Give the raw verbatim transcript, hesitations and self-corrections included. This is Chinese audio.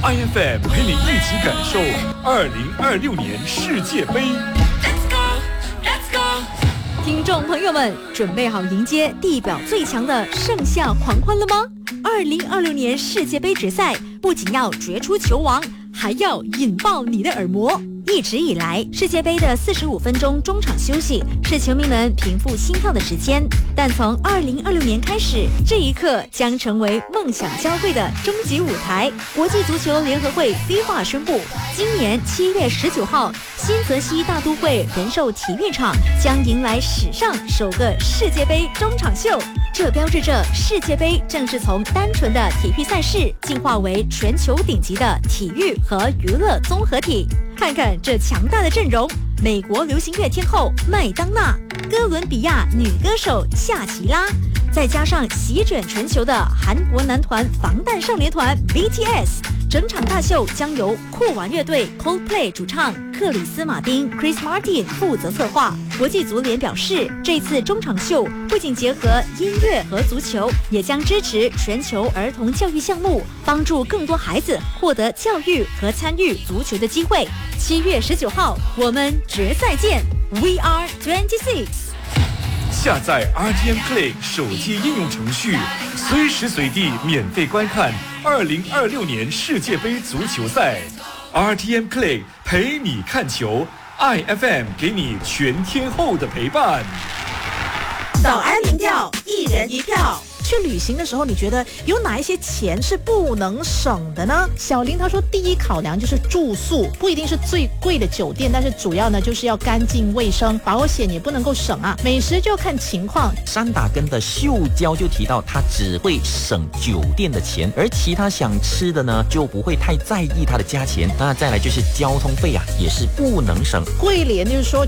I F M 陪你一起感受二零二六年世界杯。 听众朋友们，准备好迎接地表最强的盛夏狂欢了吗？二零二六年世界杯决赛不仅要决出球王，还要引爆你的耳膜。一直以来，世界杯的四十五分钟中场休息是球迷们平复心跳的时间，但从二零二六年开始，这一刻将成为梦想交汇的终极舞台。国际足球联合会 FIFA 宣布，今年七月十九号，新泽西大都会人寿体育场将迎来史上首个世界杯中场秀。这标志着世界杯正式从单纯的体育赛事进化为全球顶级的体育和娱乐综合体。看看这强大的阵容，美国流行乐天后麦当娜，哥伦比亚女歌手夏奇拉，再加上席卷全球的韩国男团防弹少年团 B T S。 整场大秀将由酷玩乐队 Coldplay 主唱克里斯马丁 Chris Martin 负责策划。国际足联表示，这次中场秀不仅结合音乐和足球，也将支持全球儿童教育项目，帮助更多孩子获得教育和参与足球的机会。七月十九号，我们决赛见 We are twenty-six。 下载 R T M Play 手机应用程序，随时随地免费观看二零二六年世界杯足球赛。 R T M Play 陪你看球， I F M 给你全天候的陪伴。 早安民调，一人一票。去旅行的时候，你觉得有哪一些钱是不能省的呢？小林他说，第一考量就是住宿，不一定是最贵的酒店，但是主要呢就是要干净卫生，保险也不能够省啊。美食就看情况。 山打根的秀娇就提到，他只会省酒店的钱，而其他想吃的呢就不会太在意它的价钱。那再来就是交通费啊，也是不能省。 桂莲就是说，